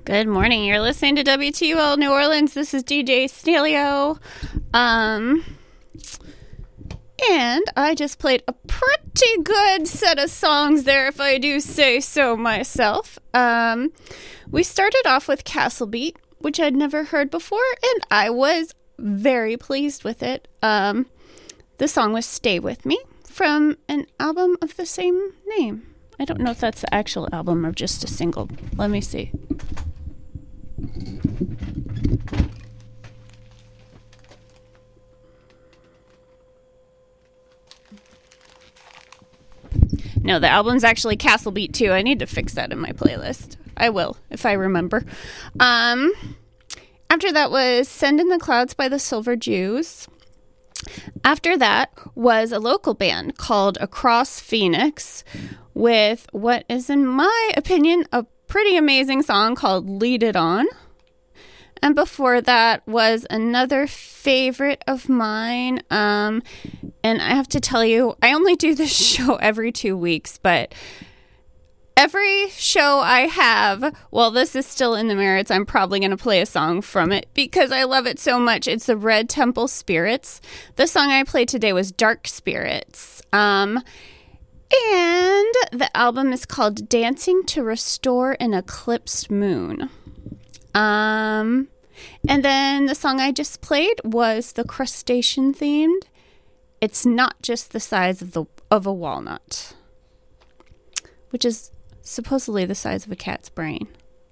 Good morning. You're listening to WTUL New Orleans. This is DJ Stelio. And I just played a pretty good set of songs there, if I do say so myself. We started off with Castle Beat, which I'd never heard before, and I was very pleased with it. The song was Stay With Me from an album of the same name. I don't know if that's the actual album or just a single. Let me see. No, the album's actually Castle Beat 2. I need to fix that in my playlist. I will, if I remember. After that was Send in the Clouds by the Silver Jews. After that was a local band called Across Phoenix with what is, in my opinion, a pretty amazing song called Lead It On. And before that was another favorite of mine. And I have to tell you, I only do this show every 2 weeks, but every show I have, while this is still in the merits, I'm probably going to play a song from it because I love it so much. It's the Red Temple Spirits. The song I played today was Dark Spirits. And the album is called Dancing to Restore an Eclipsed Moon. And then the song I just played was the crustacean themed. It's not just the size of a walnut, which is supposedly the size of a cat's brain.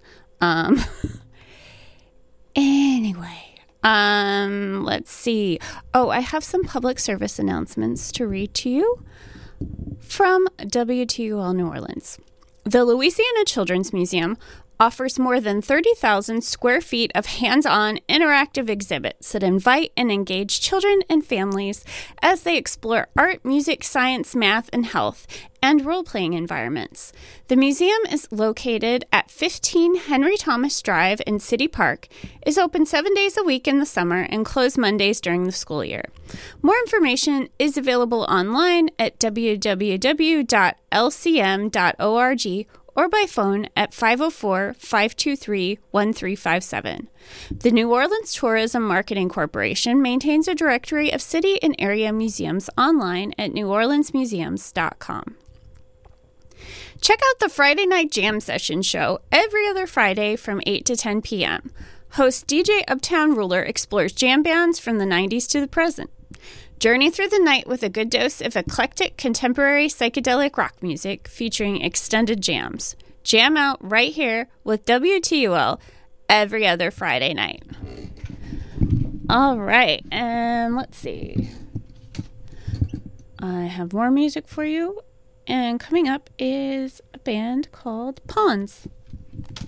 Anyway, let's see. Oh, I have some public service announcements to read to you from WTUL New Orleans. The Louisiana Children's Museum offers more than 30,000 square feet of hands-on interactive exhibits that invite and engage children and families as they explore art, music, science, math, and health, and role-playing environments. The museum is located at 15 Henry Thomas Drive in City Park, is open 7 days a week in the summer, and closed Mondays during the school year. More information is available online at www.lcm.org or by phone at 504-523-1357. The New Orleans Tourism Marketing Corporation maintains a directory of city and area museums online at neworleansmuseums.com. Check out the Friday Night Jam Session show every other Friday from 8 to 10 p.m. Host DJ Uptown Ruler explores jam bands from the 90s to the present. Journey through the night with a good dose of eclectic contemporary psychedelic rock music featuring extended jams. Jam out right here with WTUL every other Friday night. All right, and let's see. I have more music for you, and coming up is a band called Pawns.